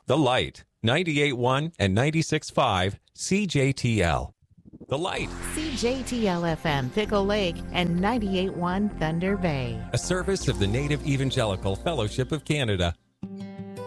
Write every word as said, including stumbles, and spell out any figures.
The Light, ninety-eight point one and ninety-six point five C J T L. The Light. C J T L F M Pickle Lake and ninety-eight point one Thunder Bay. A service of the Native Evangelical Fellowship of Canada.